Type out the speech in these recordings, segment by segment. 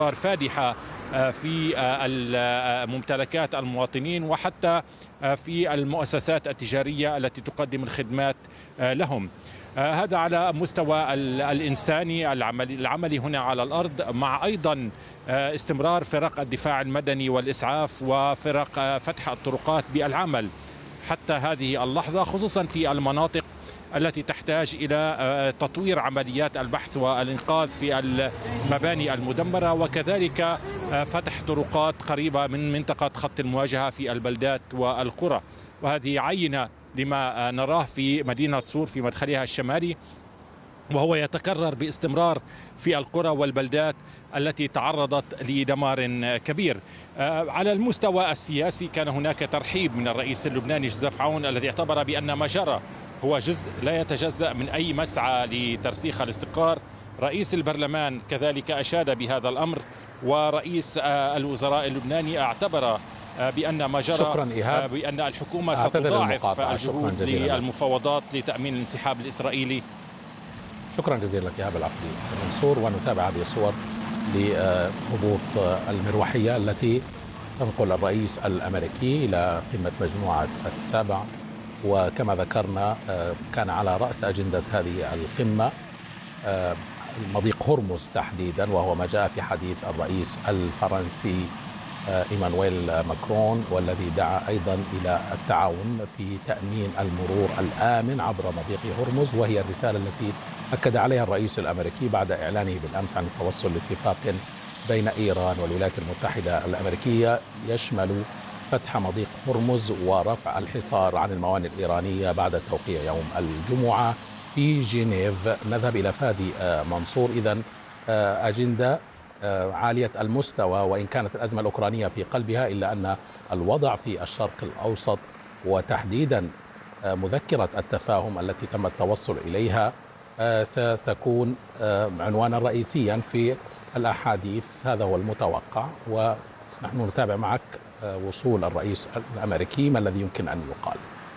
فادحة في ممتلكات المواطنين وحتى في المؤسسات التجارية التي تقدم الخدمات لهم. هذا على مستوى الإنساني العملي هنا على الأرض، مع أيضا استمرار فرق الدفاع المدني والإسعاف وفرق فتح الطرقات بالعمل حتى هذه اللحظة، خصوصا في المناطق التي تحتاج إلى تطوير عمليات البحث والإنقاذ في المباني المدمرة، وكذلك فتح طرقات قريبة من منطقة خط المواجهة في البلدات والقرى. وهذه عينة لما نراه في مدينة صور في مدخلها الشمالي، وهو يتكرر باستمرار في القرى والبلدات التي تعرضت لدمار كبير. على المستوى السياسي كان هناك ترحيب من الرئيس اللبناني جوزيف عون، الذي اعتبر بأن ما جرى هو جزء لا يتجزأ من أي مسعى لترسيخ الاستقرار. رئيس البرلمان كذلك أشاد بهذا الأمر، ورئيس الوزراء اللبناني اعتبر بأن ما جرى بأن الحكومة ستضاعف الجهود للمفاوضات لتأمين الانسحاب الإسرائيلي. شكرا جزيلا لك إيهاب العقدي منصور. ونتابع هذه الصور لهبوط المروحية التي تنقل الرئيس الأمريكي إلى قمة مجموعة السبع، وكما ذكرنا كان على رأس أجندة هذه القمة مضيق هرمز تحديدا، وهو ما جاء في حديث الرئيس الفرنسي إيمانويل ماكرون، والذي دعا أيضا إلى التعاون في تأمين المرور الآمن عبر مضيق هرمز، وهي الرسالة التي أكد عليها الرئيس الأمريكي بعد إعلانه بالأمس عن التوصل لاتفاق بين إيران والولايات المتحدة الأمريكية يشمل فتح مضيق هرمز ورفع الحصار عن الموانئ الإيرانية بعد التوقيع يوم الجمعة في جنيف. نذهب إلى فادي منصور. إذن أجندة عالية المستوى، وإن كانت الأزمة الأوكرانية في قلبها إلا أن الوضع في الشرق الأوسط وتحديدا مذكرة التفاهم التي تم التوصل إليها ستكون عنوانا رئيسيا في الأحاديث. هذا هو المتوقع، ونحن نتابع معك وصول الرئيس الأمريكي. ما الذي يمكن أن يقال؟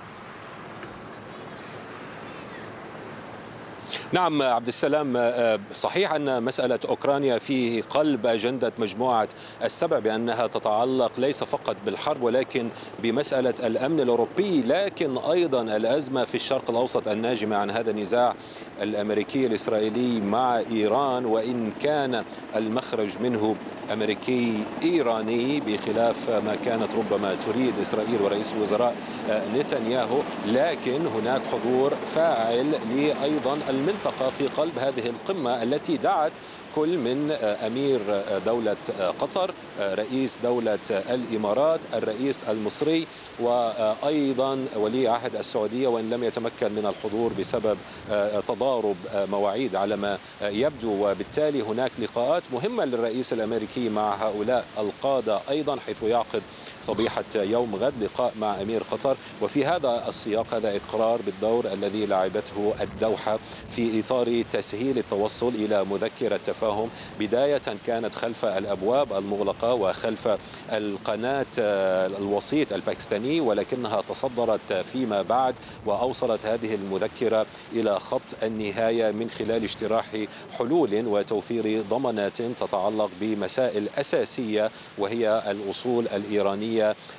نعم عبد السلام، صحيح أن مسألة أوكرانيا في قلب أجندة مجموعة السبع، بأنها تتعلق ليس فقط بالحرب ولكن بمسألة الأمن الأوروبي، لكن أيضا الأزمة في الشرق الأوسط الناجمة عن هذا النزاع الأمريكي الإسرائيلي مع إيران، وإن كان المخرج منه أمريكي إيراني بخلاف ما كانت ربما تريد إسرائيل ورئيس الوزراء نتنياهو، لكن هناك حضور فاعل لأيضا المنطقة في قلب هذه القمة التي دعت كل من أمير دولة قطر، رئيس دولة الإمارات، الرئيس المصري، وأيضا ولي عهد السعودية، وإن لم يتمكن من الحضور بسبب تضارب مواعيد على ما يبدو. وبالتالي هناك لقاءات مهمة للرئيس الأمريكي مع هؤلاء القادة أيضا، حيث يعقد صبيحة يوم غد لقاء مع أمير قطر. وفي هذا السياق هذا إقرار بالدور الذي لعبته الدوحة في إطار تسهيل التوصل إلى مذكرة تفاهم، بداية كانت خلف الأبواب المغلقة وخلف القناة الوسيط الباكستاني، ولكنها تصدرت فيما بعد وأوصلت هذه المذكرة إلى خط النهاية من خلال اجتراح حلول وتوفير ضمانات تتعلق بمسائل أساسية، وهي الأصول الإيرانية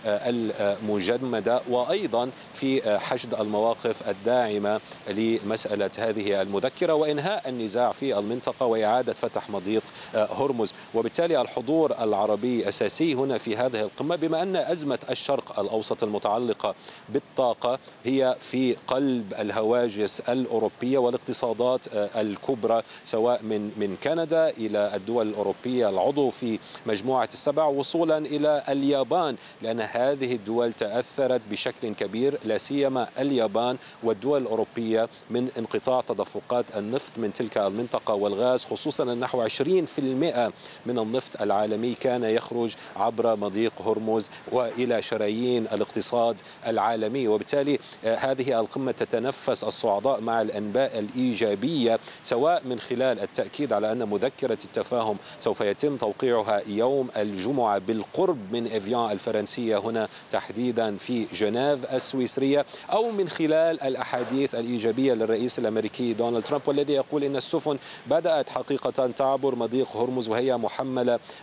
المجمدة، وأيضا في حشد المواقف الداعمة لمسألة هذه المذكرة وإنهاء النزاع في المنطقة وإعادة فتح مضيق هرمز. وبالتالي الحضور العربي أساسي هنا في هذه القمة، بما أن أزمة الشرق الأوسط المتعلقة بالطاقة هي في قلب الهواجس الأوروبية والاقتصادات الكبرى، سواء من كندا إلى الدول الأوروبية العضو في مجموعة السبع، وصولا إلى اليابان، لأن هذه الدول تأثرت بشكل كبير، لا سيما اليابان والدول الأوروبية، من انقطاع تدفقات النفط من تلك المنطقة والغاز، خصوصا أن نحو 20% من النفط العالمي كان يخرج عبر مضيق هرمز وإلى شرايين الاقتصاد العالمي. وبالتالي هذه القمة تتنفس الصعداء مع الأنباء الإيجابية، سواء من خلال التأكيد على أن مذكرة التفاهم سوف يتم توقيعها يوم الجمعة بالقرب من إفيان الفرنسية هنا تحديدا في جنيف السويسرية، أو من خلال الأحاديث الإيجابية للرئيس الأمريكي دونالد ترامب، والذي يقول إن السفن بدأت حقيقة تعبر مضيق هرمز وهي محملة